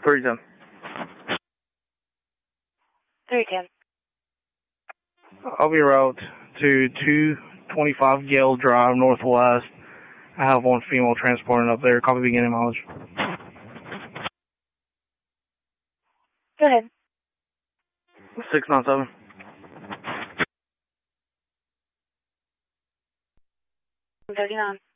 310. 310. I'll be route to 225 Gale Drive, Northwest. I have one female transporting up there. Copy beginning mileage. Go ahead. 697. 39.